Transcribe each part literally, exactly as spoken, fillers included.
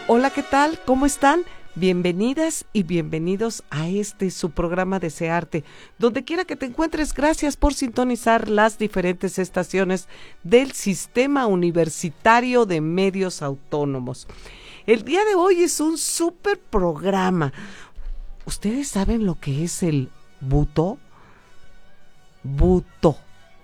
Hola, ¿qué tal? ¿Cómo están? Bienvenidas y bienvenidos a este su programa Desearte. Donde quiera que te encuentres, gracias por sintonizar las diferentes estaciones del Sistema Universitario de Medios Autónomos. El día de hoy es un súper programa. ¿Ustedes saben lo que es el buto? Buto.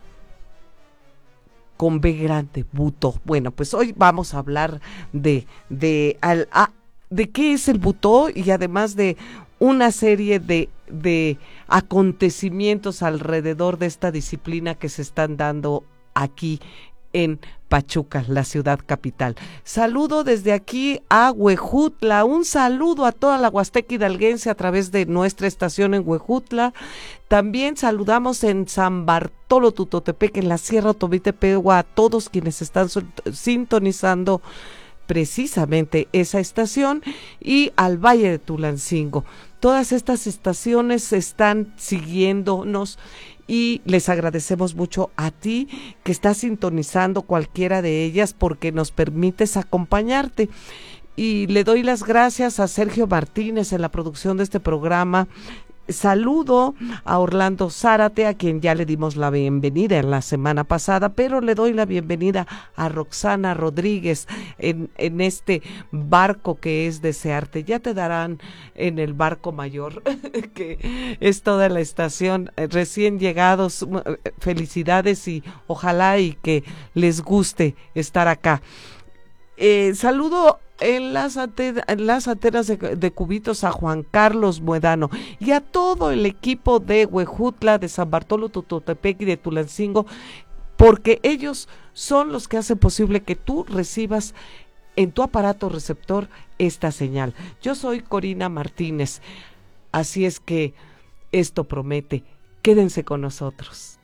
Con B grande, buto. Bueno, pues hoy vamos a hablar de, de, al, a, de qué es el butó y además de una serie de, de acontecimientos alrededor de esta disciplina que se están dando aquí en Pachuca, la ciudad capital. Saludo desde aquí a Huejutla, un saludo a toda la Huasteca hidalguense a través de nuestra estación en Huejutla. También saludamos en San Bartolo Tutotepec, en la Sierra Otomí-Tepehua, a todos quienes están sintonizando precisamente esa estación, y al Valle de Tulancingo. Todas estas estaciones están siguiéndonos y les agradecemos mucho a ti que estás sintonizando cualquiera de ellas porque nos permites acompañarte. Y le doy las gracias a Sergio Martínez en la producción de este programa. Saludo a Orlando Zárate, a quien ya le dimos la bienvenida en la semana pasada, pero le doy la bienvenida a Roxana Rodríguez en, en este barco que es Desearte. Ya te darán en el barco mayor, que es toda la estación, recién llegados, felicidades y ojalá y que les guste estar acá. Eh, saludo en las, ante, en las antenas de, de Cubitos a Juan Carlos Muedano y a todo el equipo de Huejutla, de San Bartolo Tutotepec y de Tulancingo, porque ellos son los que hacen posible que tú recibas en tu aparato receptor esta señal. Yo soy Corina Martínez, así es que esto promete. Quédense con nosotros.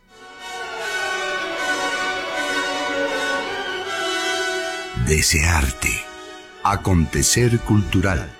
Desearte. Acontecer cultural.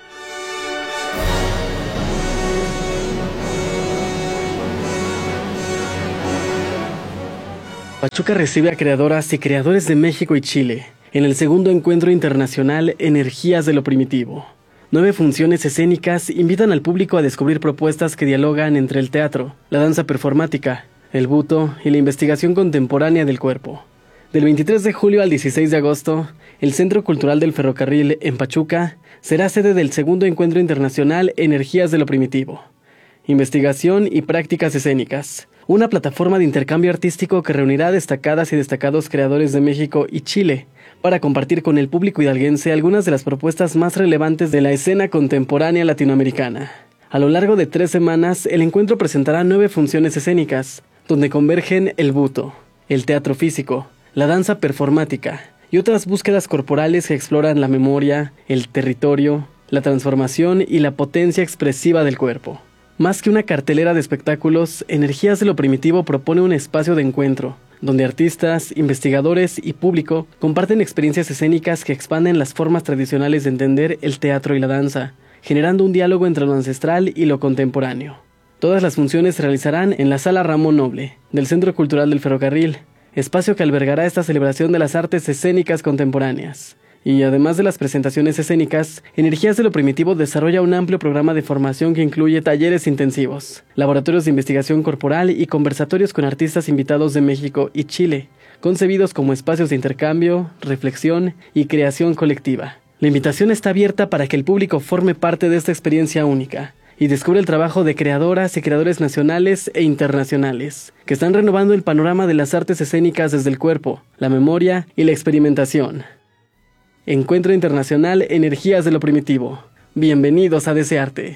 Pachuca recibe a creadoras y creadores de México y Chile en el segundo encuentro internacional Energías de lo Primitivo. Nueve funciones escénicas invitan al público a descubrir propuestas que dialogan entre el teatro, la danza performática, el buto y la investigación contemporánea del cuerpo. Del veintitrés de julio al dieciséis de agosto, el Centro Cultural del Ferrocarril en Pachuca será sede del segundo encuentro internacional Energías de lo Primitivo. Investigación y prácticas escénicas. Una plataforma de intercambio artístico que reunirá a destacadas y destacados creadores de México y Chile para compartir con el público hidalguense algunas de las propuestas más relevantes de la escena contemporánea latinoamericana. A lo largo de tres semanas, el encuentro presentará nueve funciones escénicas, donde convergen el buto, el teatro físico, la danza performática y otras búsquedas corporales que exploran la memoria, el territorio, la transformación y la potencia expresiva del cuerpo. Más que una cartelera de espectáculos, Energías de lo Primitivo propone un espacio de encuentro, donde artistas, investigadores y público comparten experiencias escénicas que expanden las formas tradicionales de entender el teatro y la danza, generando un diálogo entre lo ancestral y lo contemporáneo. Todas las funciones se realizarán en la Sala Ramón Noble, del Centro Cultural del Ferrocarril, espacio que albergará esta celebración de las artes escénicas contemporáneas. Y además de las presentaciones escénicas, Energías de lo Primitivo desarrolla un amplio programa de formación que incluye talleres intensivos, laboratorios de investigación corporal y conversatorios con artistas invitados de México y Chile, concebidos como espacios de intercambio, reflexión y creación colectiva. La invitación está abierta para que el público forme parte de esta experiencia única y descubre el trabajo de creadoras y creadores nacionales e internacionales, que están renovando el panorama de las artes escénicas desde el cuerpo, la memoria y la experimentación. Encuentro Internacional Energías de lo Primitivo. Bienvenidos a Desearte.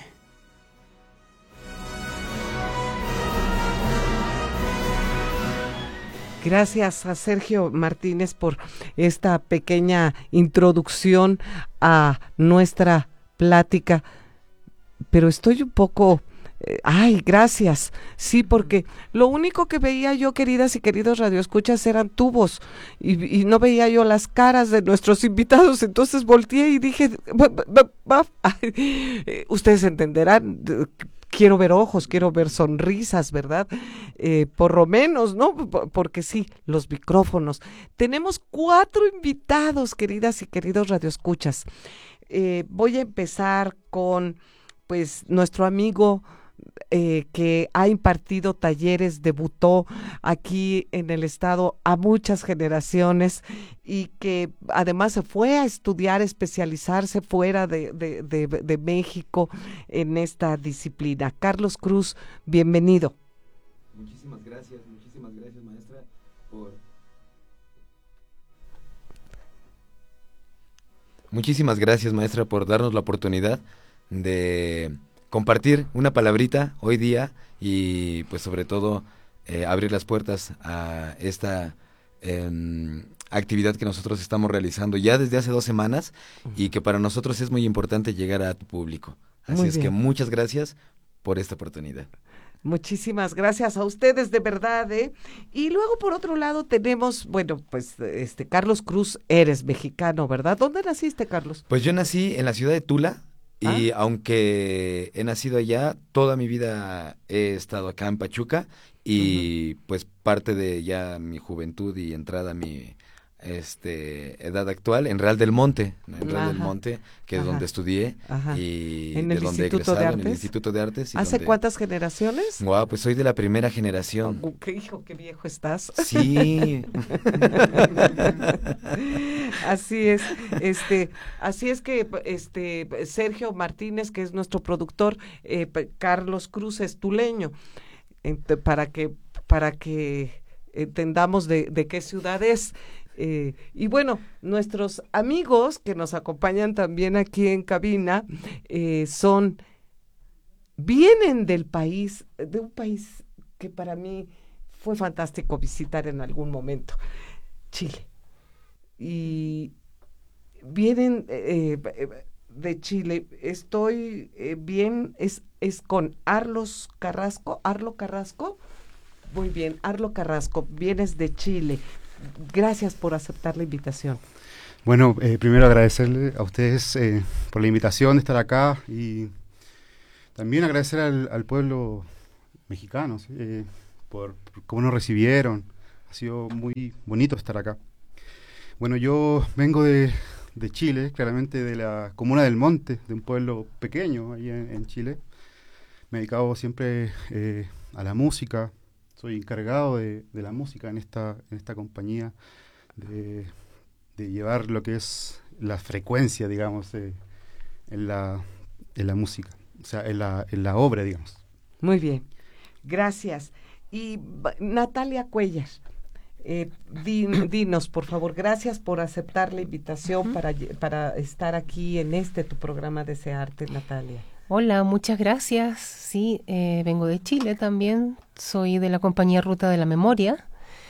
Gracias a Sergio Martínez por esta pequeña introducción a nuestra plática. Pero estoy un poco, eh, ay, gracias, sí, porque lo único que veía yo, queridas y queridos radioescuchas, eran tubos, y, y no veía yo las caras de nuestros invitados, entonces volteé y dije, bah, bah, bah, ay, eh, ustedes entenderán, quiero ver ojos, quiero ver sonrisas, ¿verdad? Eh, por lo menos, ¿no? Porque sí, los micrófonos. Tenemos cuatro invitados, queridas y queridos radioescuchas. eh, voy a empezar con, pues, nuestro amigo eh, que ha impartido talleres de butó aquí en el estado a muchas generaciones y que además se fue a estudiar, especializarse fuera de, de, de, de México en esta disciplina. Carlos Cruz, bienvenido. Muchísimas gracias, muchísimas gracias, maestra, por... Muchísimas gracias, maestra, por darnos la oportunidad de compartir una palabrita hoy día y pues sobre todo eh, abrir las puertas a esta eh, actividad que nosotros estamos realizando ya desde hace dos semanas y que para nosotros es muy importante llegar a tu público. Así Muy es bien. que muchas gracias por esta oportunidad. Muchísimas gracias a ustedes, de verdad, ¿eh? Y luego, por otro lado, tenemos, bueno, pues, este, Carlos Cruz, eres mexicano, ¿verdad? ¿Dónde naciste, Carlos? Pues yo nací en la ciudad de Tula y Ah. aunque he nacido allá, toda mi vida he estado acá en Pachuca y pues parte de ya mi juventud y entrada a mi este edad actual en Real del Monte, en Real del Ajá. Monte, que es Ajá. donde estudié Ajá. y ¿En de el donde he Instituto de egresado, en el Artes? Instituto de Artes. y ¿Hace donde- cuántas generaciones? Guau, pues soy de la primera generación. Oh, qué hijo, qué viejo estás. Sí. Así es, este, así es que este Sergio Martínez, que es nuestro productor, eh, p- Carlos Cruz es tuleño, Ent- para que para que entendamos de, de qué ciudad es. Eh, y bueno, nuestros amigos que nos acompañan también aquí en cabina eh, son vienen del país, de un país que para mí fue fantástico visitar en algún momento, Chile. Y vienen eh, eh, de Chile. Estoy eh, bien, es, es con Arlos Carrasco, Arlo Carrasco. Muy bien, Arlo Carrasco, vienes de Chile. Gracias por aceptar la invitación. Bueno, eh, primero agradecerle a ustedes eh, por la invitación de estar acá y también agradecer al, al pueblo mexicano, ¿sí? eh, por, por cómo nos recibieron. Ha sido muy bonito estar acá. Bueno, yo vengo de, de Chile, claramente de la comuna del Monte, de un pueblo pequeño ahí en, en Chile. Me he dedicado siempre eh, a la música. Soy encargado de, de la música en esta, en esta compañía, de, de llevar lo que es la frecuencia, digamos, eh, en, la, en la música, o sea, en la, en la obra, digamos. Muy bien, gracias. Y ba- Natalia Cuellar, eh, din- dinos, por favor, gracias por aceptar la invitación para, lle- para estar aquí en este tu programa Desearte, Natalia. Hola, muchas gracias. Sí, eh, vengo de Chile también. Soy de la compañía Ruta de la Memoria.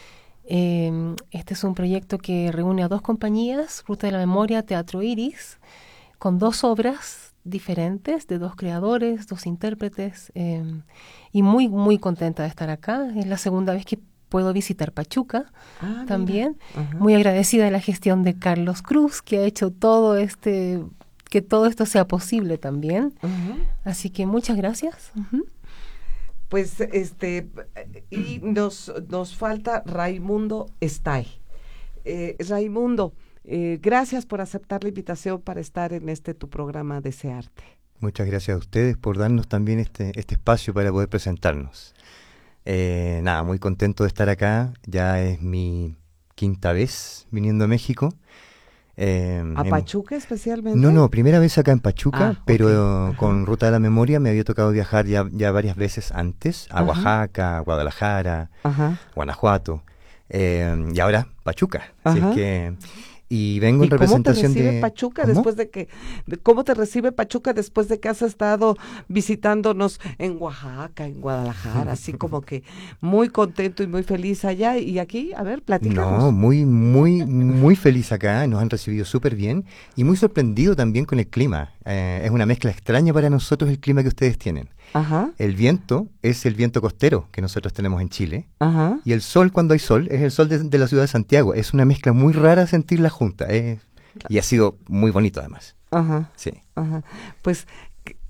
Eh, este es un proyecto que reúne a dos compañías, Ruta de la Memoria, Teatro Iris, con dos obras diferentes de dos creadores, dos intérpretes. Eh, y muy, muy contenta de estar acá. Es la segunda vez que puedo visitar Pachuca Ah, también. mira. Ajá. Muy agradecida de la gestión de Carlos Cruz, que ha hecho todo este... que todo esto sea posible también. Ujú. Así que muchas gracias. Ujú. Pues este, y nos, nos falta Raimundo Stay. Eh, Raimundo, eh, gracias por aceptar la invitación para estar en este tu programa Desearte. Muchas gracias a ustedes por darnos también este, este espacio para poder presentarnos. Eh, nada, muy contento de estar acá. Ya es mi quinta vez viniendo a México. Eh, ¿A hemos- Pachuca especialmente? No, no, primera vez acá en Pachuca, Ah, pero ok. Ajá. con Ruta de la Memoria me había tocado viajar ya, ya varias veces antes, a Ajá. Oaxaca, Guadalajara, Ajá. Guanajuato, eh, y ahora Pachuca. Así Ajá. es que, y vengo ¿Y en cómo te representación recibe de... Pachuca ¿Cómo? después de que, de- cómo te recibe Pachuca después de que has estado visitándonos en Oaxaca, en Guadalajara, así como que muy contento y muy feliz allá y aquí, a ver, platícanos. No, muy, muy, muy feliz acá, nos han recibido súper bien y muy sorprendido también con el clima. Eh, es una mezcla extraña para nosotros el clima que ustedes tienen. Ajá, El viento es el viento costero que nosotros tenemos en Chile ajá. y el sol cuando hay sol es el sol de, de la ciudad de Santiago. Es una mezcla muy rara sentirla junta eh, y ha sido muy bonito además. Ajá, Sí. ajá. Pues,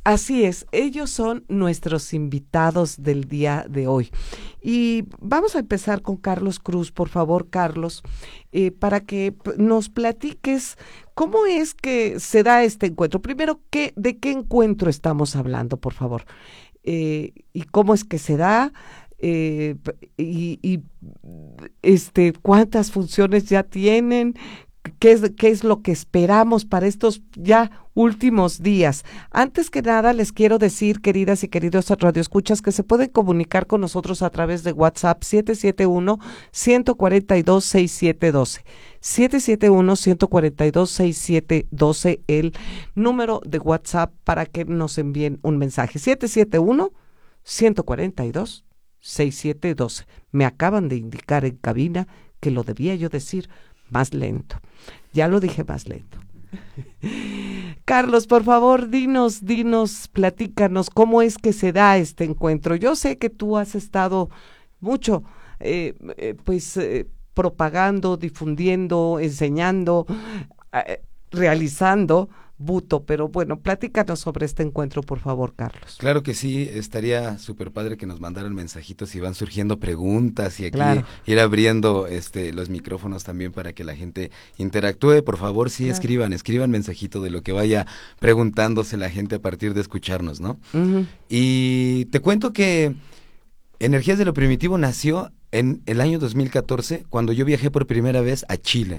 Así es, ellos son nuestros invitados del día de hoy. Y vamos a empezar con Carlos Cruz, por favor, Carlos, eh, para que p- nos platiques cómo es que se da este encuentro. Primero, ¿qué, ¿de qué encuentro estamos hablando, por favor? Eh, ¿Y cómo es que se da? Eh, p- y, y, este, ¿cuántas funciones ya tienen? ¿Qué es, qué es lo que esperamos para estos ya últimos días? Antes que nada, les quiero decir, queridas y queridos radioescuchas, que se pueden comunicar con nosotros a través de WhatsApp siete siete uno, uno cuatro dos, seis siete uno dos. siete siete uno, uno cuatro dos, seis siete uno dos, el número de WhatsApp para que nos envíen un mensaje. siete siete uno, uno cuatro dos, seis siete uno dos. Me acaban de indicar en cabina que lo debía yo decir más lento. Ya lo dije más lento. Carlos, por favor, dinos, dinos, platícanos cómo es que se da este encuentro. Yo sé que tú has estado mucho, eh, eh, pues, eh, propagando, difundiendo, enseñando, eh, realizando Buto, pero bueno, platícanos sobre este encuentro, por favor, Carlos. Claro que sí, estaría súper padre que nos mandaran mensajitos si van surgiendo preguntas y aquí Claro. ir abriendo este los micrófonos también para que la gente interactúe. Por favor, sí, Claro. escriban, escriban mensajito de lo que vaya preguntándose la gente a partir de escucharnos, ¿no? Ujú. Y te cuento que Energías de lo Primitivo nació en el año dos mil catorce, cuando yo viajé por primera vez a Chile.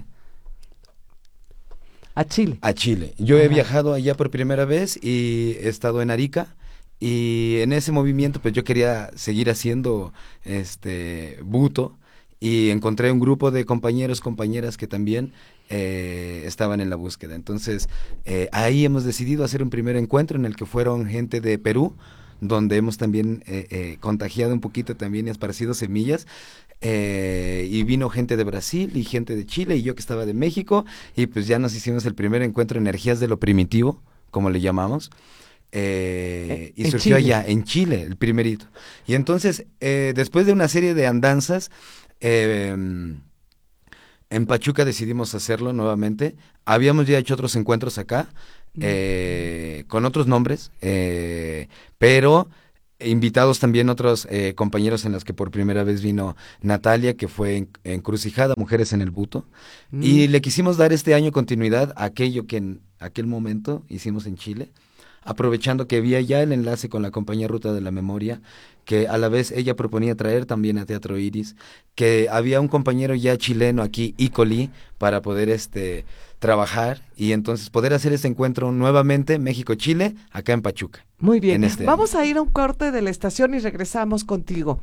A Chile. A Chile. Yo he Ajá. viajado allá por primera vez y he estado en Arica, y en ese movimiento pues yo quería seguir haciendo este buto, y encontré un grupo de compañeros, compañeras que también eh, estaban en la búsqueda. Entonces eh, ahí hemos decidido hacer un primer encuentro en el que fueron gente de Perú, donde hemos también eh, eh, contagiado un poquito también y esparcido semillas. Eh, y vino gente de Brasil y gente de Chile y yo que estaba de México, y pues ya nos hicimos el primer encuentro Energías de lo Primitivo, como le llamamos, eh, y En surgió Chile. allá, en Chile, el primerito. Y entonces, eh, después de una serie de andanzas, eh, en Pachuca decidimos hacerlo nuevamente. Habíamos ya hecho otros encuentros acá, eh, con otros nombres, eh, pero invitados también otros eh, compañeros en los que por primera vez vino Natalia, que fue en, Encrucijada, Mujeres en el Buto, Mm. y le quisimos dar este año continuidad a aquello que en aquel momento hicimos en Chile, aprovechando que había ya el enlace con la compañía Ruta de la Memoria, que a la vez ella proponía traer también a Teatro Iris, que había un compañero ya chileno aquí, Icoli, para poder este trabajar y entonces poder hacer este encuentro nuevamente, México-Chile, acá en Pachuca. Muy bien. En este Vamos año. a ir a un corte de la estación y regresamos contigo.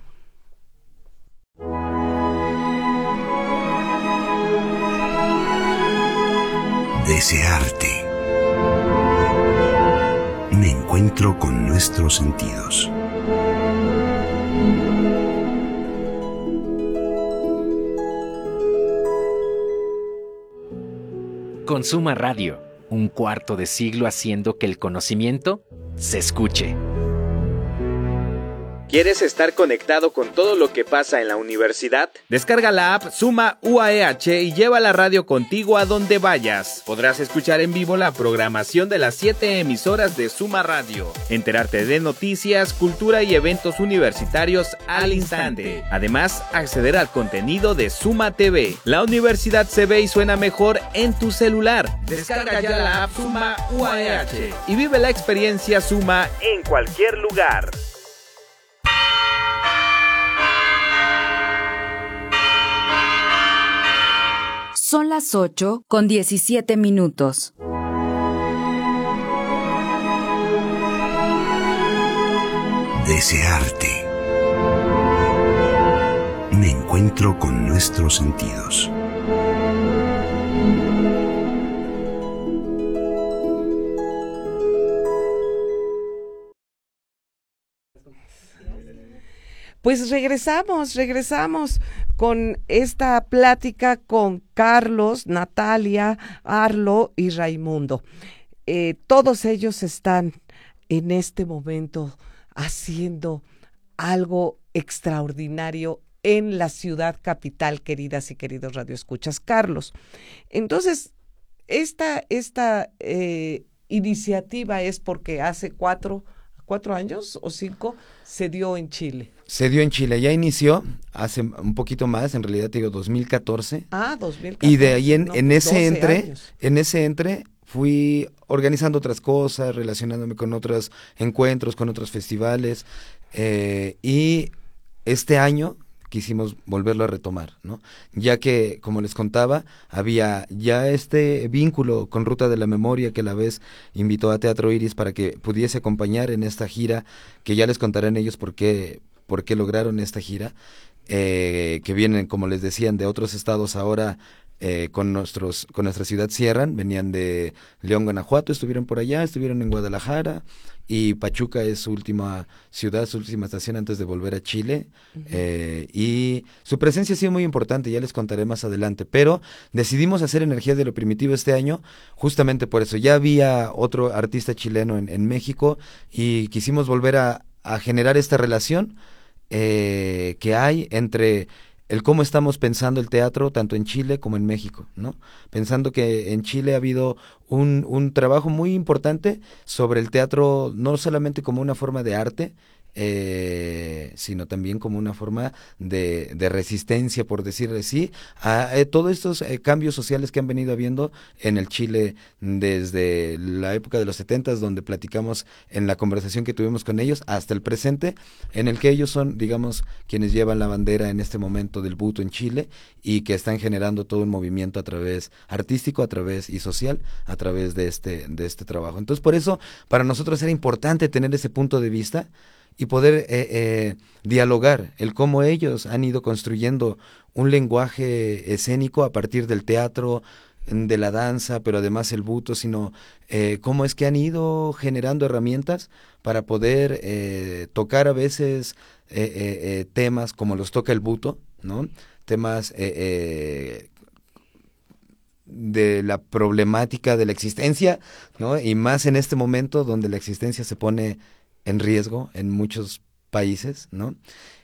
Desearte. Un encuentro con nuestros sentidos. Consuma Radio, un cuarto de siglo haciendo que el conocimiento se escuche. ¿Quieres estar conectado con todo lo que pasa en la universidad? Descarga la app Suma U A E H y lleva la radio contigo a donde vayas. Podrás escuchar en vivo la programación de las siete emisoras de Suma Radio, enterarte de noticias, cultura y eventos universitarios al instante. Además, acceder al contenido de Suma T V. La universidad se ve y suena mejor en tu celular. Descarga ya la app Suma U A E H y vive la experiencia Suma en cualquier lugar. Son las ocho con diecisiete minutos. Desearte. Un encuentro con nuestros sentidos. Pues regresamos, regresamos con esta plática con Carlos, Natalia, Arlo y Raimundo. Eh, todos ellos están en este momento haciendo algo extraordinario en la ciudad capital, queridas y queridos radioescuchas. Carlos, entonces, esta, esta eh, iniciativa es porque hace cuatro, cuatro años o cinco se dio en Chile. Se dio en Chile, ya inició hace un poquito más, en realidad te digo dos mil catorce. Ah, dos mil catorce. Y de ahí en, no, en ese entre, años. en ese entre fui organizando otras cosas, relacionándome con otros encuentros, con otros festivales, eh, y este año quisimos volverlo a retomar, ¿no? Ya que, como les contaba, había ya este vínculo con Ruta de la Memoria, que a la vez invitó a Teatro Iris para que pudiese acompañar en esta gira, que ya les contarán ellos por qué, por qué lograron esta gira, eh, que vienen, como les decían, de otros estados ahora. Eh, con nuestros con nuestra ciudad cierran, venían de León, Guanajuato, estuvieron por allá, estuvieron en Guadalajara, y Pachuca es su última ciudad, su última estación antes de volver a Chile, uh-huh. eh, y su presencia ha sido muy importante, ya les contaré más adelante, pero decidimos hacer Energías de lo Primitivo este año, justamente por eso. Ya había otro artista chileno en, en México, y quisimos volver a, a generar esta relación eh, que hay entre el cómo estamos pensando el teatro tanto en Chile como en México, ¿no? Pensando que en Chile ha habido un, un trabajo muy importante sobre el teatro, no solamente como una forma de arte, eh, sino también como una forma de, de resistencia, por decirlo así, a eh, todos estos eh, cambios sociales que han venido habiendo en el Chile desde la época de los setentas, donde platicamos en la conversación que tuvimos con ellos, hasta el presente, en el que ellos son, digamos, quienes llevan la bandera en este momento del buto en Chile, y que están generando todo un movimiento a través artístico, a través y social, a través de este, de este trabajo. Entonces, por eso, para nosotros era importante tener ese punto de vista y poder eh, eh, dialogar el cómo ellos han ido construyendo un lenguaje escénico a partir del teatro, de la danza, pero además el buto, sino eh, cómo es que han ido generando herramientas para poder eh, tocar a veces eh, eh, eh, temas como los toca el buto, ¿no? Temas eh, eh, de la problemática de la existencia, ¿no? Y más en este momento donde la existencia se pone en riesgo en muchos países, ¿no?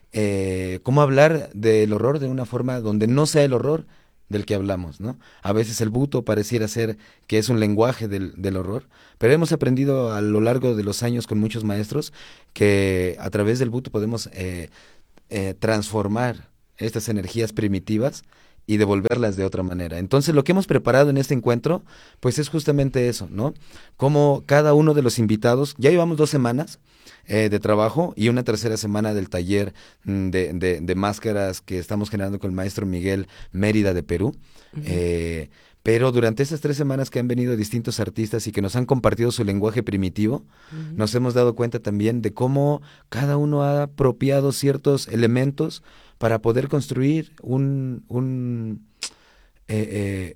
Eh, cómo hablar del horror de una forma donde no sea el horror del que hablamos, ¿no? A veces el buto pareciera ser que es un lenguaje del, del horror, pero hemos aprendido a lo largo de los años con muchos maestros que a través del buto podemos eh, eh, transformar estas energías primitivas y devolverlas de otra manera. Entonces, lo que hemos preparado en este encuentro, pues es justamente eso, ¿no? Como cada uno de los invitados, ya llevamos dos semanas eh, de trabajo y una tercera semana del taller de, de, de máscaras que estamos generando con el maestro Miguel Mérida de Perú. Uh-huh. Eh, pero durante estas tres semanas que han venido distintos artistas y que nos han compartido su lenguaje primitivo, uh-huh. nos hemos dado cuenta también de cómo cada uno ha apropiado ciertos elementos para poder construir un, un eh, eh,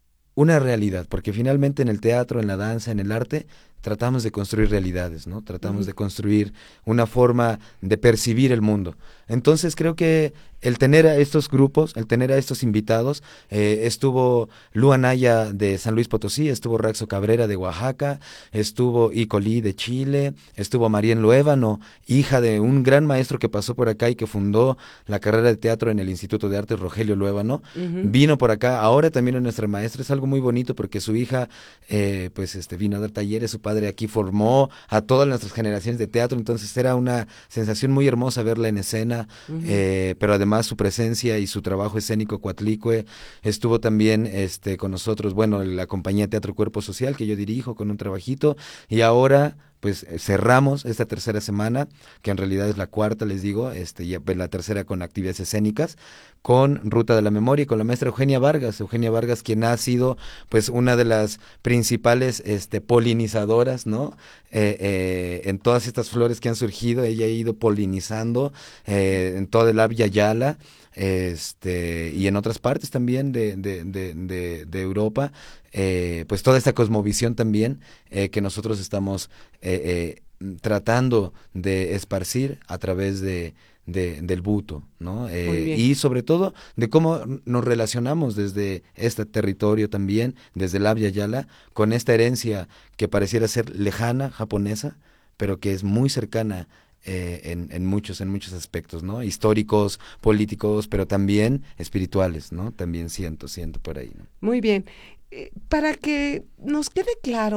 una realidad, porque finalmente en el teatro, en la danza, en el arte, tratamos de construir realidades, ¿no? Tratamos uh-huh. de construir una forma de percibir el mundo. Entonces creo que el tener a estos grupos, el tener a estos invitados, eh, estuvo Lu Anaya de San Luis Potosí, estuvo Raxo Cabrera de Oaxaca, estuvo Icolí de Chile, estuvo Marién Luévano, hija de un gran maestro que pasó por acá y que fundó la carrera de teatro en el Instituto de Arte, Rogelio Luévano, uh-huh. vino por acá, ahora también es nuestra maestra. Es algo muy bonito porque su hija eh, pues este vino a dar talleres, su padre aquí formó a todas nuestras generaciones de teatro, entonces era una sensación muy hermosa verla en escena, uh-huh. eh, pero además su presencia y su trabajo escénico Coatlicue. Estuvo también este con nosotros, bueno, la compañía Teatro Cuerpo Social que yo dirijo con un trabajito, y ahora pues cerramos esta tercera semana, que en realidad es la cuarta, les digo, este ya pues, la tercera con actividades escénicas, con Ruta de la Memoria y con la maestra Eugenia Vargas, Eugenia Vargas, quien ha sido pues una de las principales este polinizadoras, ¿no? Eh, eh, en todas estas flores que han surgido, ella ha ido polinizando eh, en toda el Abya Yala, este y en otras partes también de, de, de, de, de Europa, eh, pues toda esta cosmovisión también eh, que nosotros estamos eh, eh, tratando de esparcir a través de, de del buto, ¿no? Eh, y sobre todo de cómo nos relacionamos desde este territorio también, desde el Abya Yala, con esta herencia que pareciera ser lejana, japonesa, pero que es muy cercana Eh, en, en muchos en muchos aspectos, ¿no? Históricos, políticos, pero también espirituales, ¿no? También siento, siento por ahí, ¿no? Muy bien. Eh, para que nos quede claro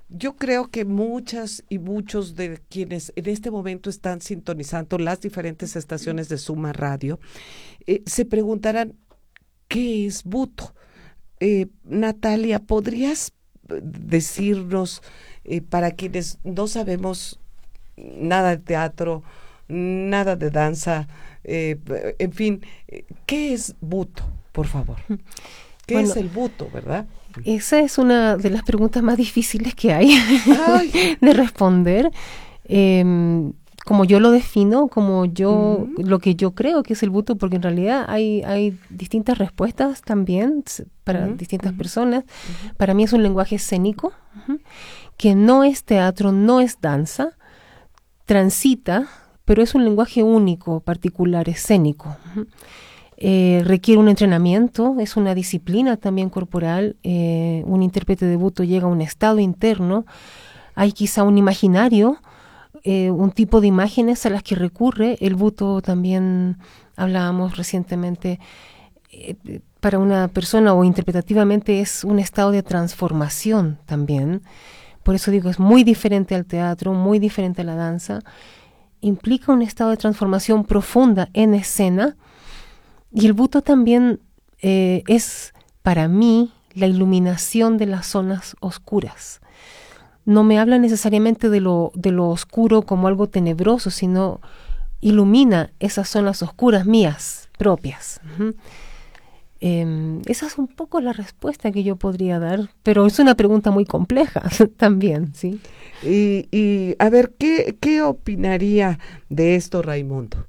yo creo que muchas y muchos de quienes en este momento están sintonizando las diferentes estaciones de Suma Radio, eh, se preguntarán, ¿qué es buto? Eh, Natalia, ¿podrías decirnos, eh, para quienes no sabemos nada de teatro, nada de danza, eh, en fin, ¿qué es buto, por favor? ¿Qué bueno, es el buto, verdad? Esa es una de las preguntas más difíciles que hay de responder. Eh, como yo lo defino, como yo, uh-huh. lo que yo creo que es el buto, porque en realidad hay, hay distintas respuestas también para uh-huh. distintas uh-huh. personas. Uh-huh. Para mí es un lenguaje escénico, uh-huh. que no es teatro, no es danza, transita, pero es un lenguaje único, particular, escénico. Uh-huh. Eh, requiere un entrenamiento, es una disciplina también corporal. Eh, un intérprete de buto llega a un estado interno, hay quizá un imaginario, eh, un tipo de imágenes a las que recurre. El buto también, hablábamos recientemente, eh, para una persona o interpretativamente es un estado de transformación también. Por eso digo, es muy diferente al teatro, muy diferente a la danza. Implica un estado de transformación profunda en escena. Y el buto también eh, es, para mí, la iluminación de las zonas oscuras. No me habla necesariamente de lo, de lo oscuro como algo tenebroso, sino ilumina esas zonas oscuras mías, propias. Uh-huh. Eh, esa es un poco la respuesta que yo podría dar, pero es una pregunta muy compleja también, ¿sí? Y, y a ver, ¿qué, qué opinaría de esto Raimundo?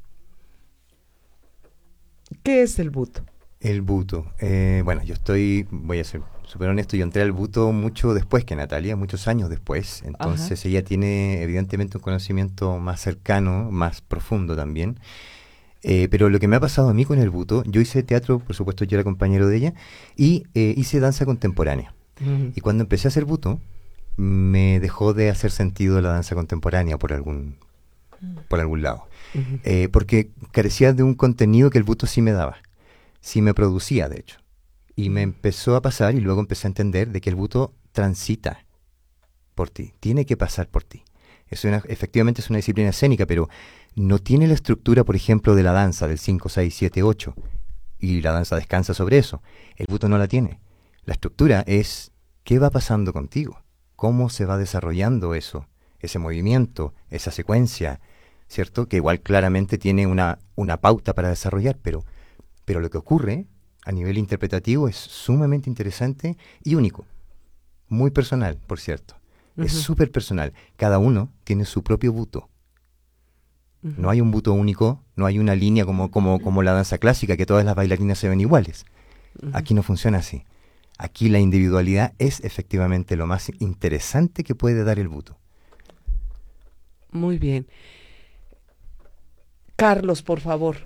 ¿Qué es el buto? El buto. Eh, bueno, yo estoy, voy a ser súper honesto, yo entré al buto mucho después que Natalia, muchos años después. Entonces Ajá. ella tiene evidentemente un conocimiento más cercano, más profundo también. Eh, pero lo que me ha pasado a mí con el buto, yo hice teatro, por supuesto yo era compañero de ella, y eh, hice danza contemporánea. Uh-huh. Y cuando empecé a hacer buto, me dejó de hacer sentido la danza contemporánea por algún, uh-huh. por algún lado. Uh-huh. Eh, porque carecía de un contenido que el buto sí me daba, sí me producía de hecho, y me empezó a pasar y luego empecé a entender de que el buto transita por ti, tiene que pasar por ti. Es una, efectivamente es una disciplina escénica, pero no tiene la estructura, por ejemplo, de la danza del cinco, seis, siete, ocho, y la danza descansa sobre eso. El buto no la tiene. La estructura es qué va pasando contigo, cómo se va desarrollando eso, ese movimiento, esa secuencia, ¿cierto? Que igual claramente tiene una, una pauta para desarrollar, pero, pero lo que ocurre a nivel interpretativo es sumamente interesante y único. Muy personal, por cierto. Uh-huh. Es súper personal. Cada uno tiene su propio buto. Uh-huh. No hay un buto único, no hay una línea como, como, como la danza clásica, que todas las bailarinas se ven iguales. Uh-huh. Aquí no funciona así. Aquí la individualidad es efectivamente lo más interesante que puede dar el buto. Muy bien. Carlos, por favor.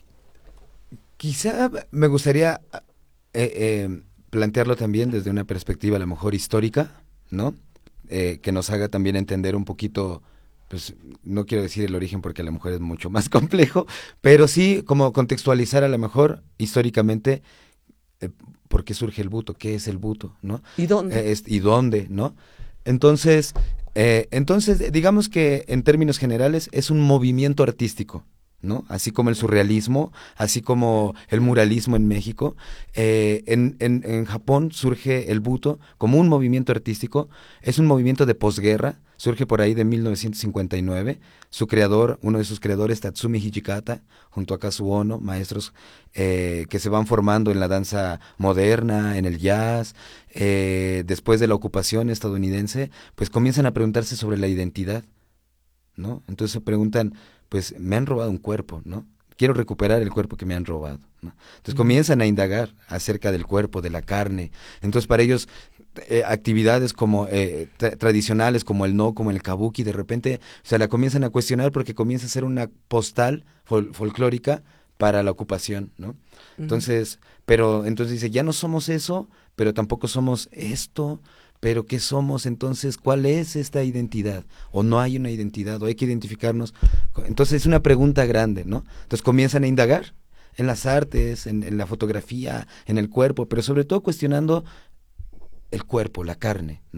Quizá me gustaría eh, eh, plantearlo también desde una perspectiva a lo mejor histórica, ¿no? Eh, que nos haga también entender un poquito, pues no quiero decir el origen porque a lo mejor es mucho más complejo, pero sí como contextualizar a lo mejor históricamente eh, por qué surge el buto, qué es el buto, ¿no? ¿Y dónde? Eh, es, y dónde, ¿no? Entonces, eh, entonces digamos que en términos generales es un movimiento artístico, ¿no? Así como el surrealismo, así como el muralismo en México, eh, en, en, en Japón surge el buto como un movimiento artístico, es un movimiento de posguerra, surge por ahí de mil novecientos cincuenta y nueve, su creador, uno de sus creadores, Tatsumi Hijikata, junto a Kazuo Ono, maestros eh, que se van formando en la danza moderna, en el jazz, eh, después de la ocupación estadounidense, pues comienzan a preguntarse sobre la identidad, ¿no? Entonces se preguntan, pues me han robado un cuerpo, ¿no? Quiero recuperar el cuerpo que me han robado, ¿no? Entonces uh-huh. comienzan a indagar acerca del cuerpo, de la carne. Entonces para ellos eh, actividades como eh, tra- tradicionales como el no, como el kabuki, de repente se la comienzan a cuestionar porque comienza a ser una postal fol- folclórica para la ocupación, ¿no? Uh-huh. Entonces, pero entonces dice, ya no somos eso, pero tampoco somos esto. Pero ¿qué somos entonces? ¿Cuál es esta identidad? ¿O no hay una identidad? ¿O hay que identificarnos? Entonces es una pregunta grande, ¿no? Entonces comienzan a indagar en las artes, en, en la fotografía, en el cuerpo, pero sobre todo cuestionando el cuerpo, la carne, ¿no?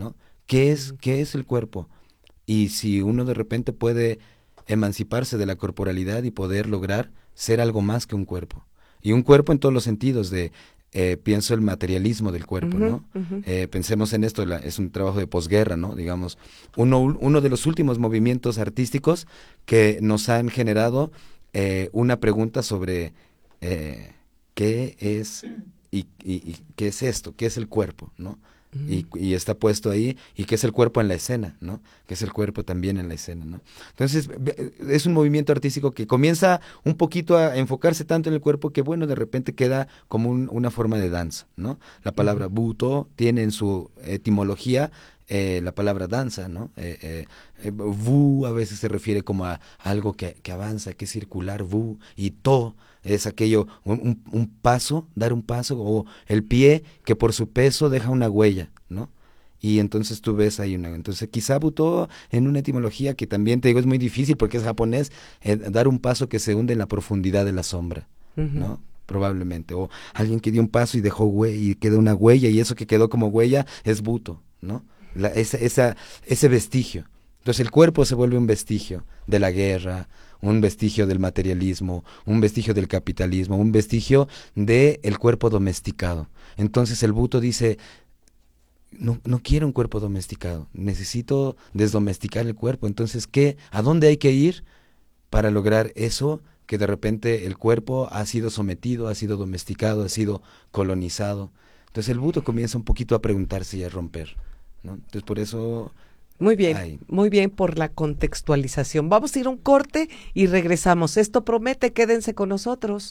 ¿Qué es, qué es el cuerpo? Y si uno de repente puede emanciparse de la corporalidad y poder lograr ser algo más que un cuerpo. Y un cuerpo en todos los sentidos, de eh, pienso el materialismo del cuerpo, uh-huh, ¿no? Uh-huh. Eh, pensemos en esto, la, es un trabajo de posguerra, ¿no? Digamos, uno, uno de los últimos movimientos artísticos que nos han generado eh, una pregunta sobre eh, qué es y, y, y qué es esto, qué es el cuerpo, ¿no? Y, y está puesto ahí, y qué es el cuerpo en la escena, ¿no? Que es el cuerpo también en la escena, ¿no? Entonces, es un movimiento artístico que comienza un poquito a enfocarse tanto en el cuerpo que, bueno, de repente queda como un, una forma de danza, ¿no? La palabra uh-huh. buto tiene en su etimología eh, la palabra danza, ¿no? Eh, eh, eh, vu a veces se refiere como a, a algo que, que avanza, que es circular, vu, y to es aquello, un, un, un paso, dar un paso, o el pie que por su peso deja una huella, ¿no? Y entonces tú ves ahí una, entonces quizá butó en una etimología que también te digo es muy difícil porque es japonés, eh, dar un paso que se hunde en la profundidad de la sombra, uh-huh. ¿no? Probablemente, o alguien que dio un paso y dejó huella, y quedó una huella, y eso que quedó como huella es buto, ¿no? La, esa, esa, ese vestigio. Entonces el cuerpo se vuelve un vestigio de la guerra, un vestigio del materialismo, un vestigio del capitalismo, un vestigio del cuerpo domesticado. Entonces el buto dice, no, no quiero un cuerpo domesticado, necesito desdomesticar el cuerpo. Entonces, ¿qué? ¿A dónde hay que ir para lograr eso? Que de repente el cuerpo ha sido sometido, ha sido domesticado, ha sido colonizado. Entonces el buto comienza un poquito a preguntarse y a romper, ¿no? Entonces por eso... Muy bien, Ay. muy bien por la contextualización. Vamos a ir a un corte y regresamos. Esto promete, quédense con nosotros.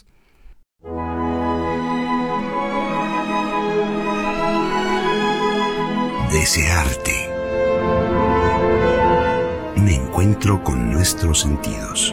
Desearte. Un encuentro con nuestros sentidos.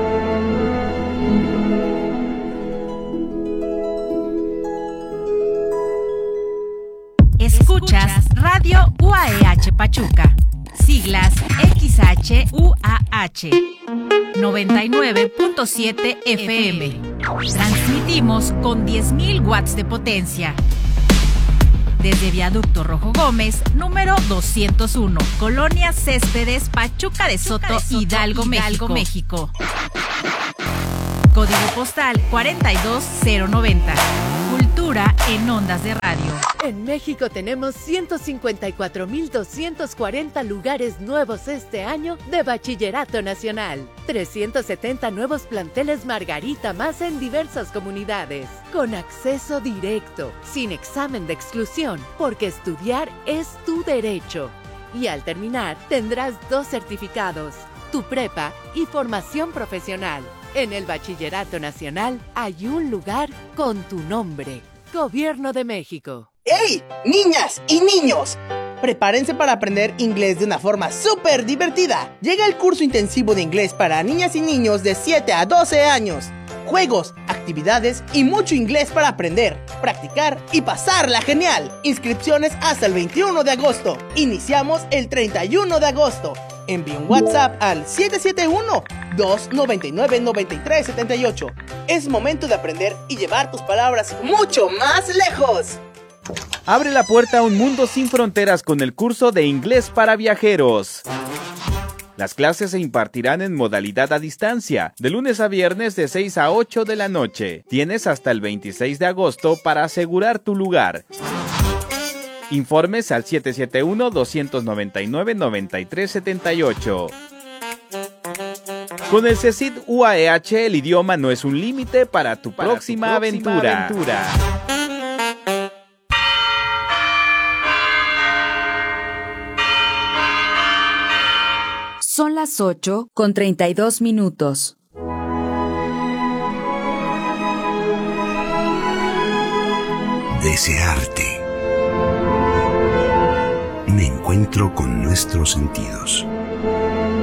Escuchas Radio U A E H Pachuca, siglas X H U A H, noventa y nueve punto siete F M. Transmitimos con diez mil watts de potencia. Desde Viaducto Rojo Gómez, número doscientos uno, Colonia Céspedes, Pachuca de Soto, Pachuca de Soto Hidalgo, Hidalgo, México. Código postal cuarenta y dos cero noventa. Cultura en ondas de radio. En México tenemos ciento cincuenta y cuatro mil doscientos cuarenta lugares nuevos este año de Bachillerato Nacional. trescientos setenta nuevos planteles Margarita más en diversas comunidades. Con acceso directo, sin examen de exclusión, porque estudiar es tu derecho. Y al terminar, tendrás dos certificados, tu prepa y formación profesional. En el Bachillerato Nacional hay un lugar con tu nombre. Gobierno de México. ¡Hey! Niñas y niños, prepárense para aprender inglés de una forma súper divertida. Llega el curso intensivo de inglés para niñas y niños de siete a doce años. Juegos, actividades y mucho inglés para aprender, practicar y pasarla genial. Inscripciones hasta el veintiuno de agosto. Iniciamos el treinta y uno de agosto. Envía un WhatsApp al siete siete uno, dos nueve nueve, nueve tres siete ocho. Es momento de aprender y llevar tus palabras mucho más lejos. Abre la puerta a un mundo sin fronteras con el curso de inglés para viajeros. Las clases se impartirán en modalidad a distancia, de lunes a viernes de seis a ocho de la noche. Tienes hasta el veintiséis de agosto para asegurar tu lugar. Informes al siete siete uno, dos nueve nueve, nueve tres siete ocho. Con el CECID U A E H, el idioma no es un límite para tu para próxima, tu próxima aventura. aventura. Son las ocho con treinta y dos minutos. Desearte. Un encuentro con nuestros sentidos.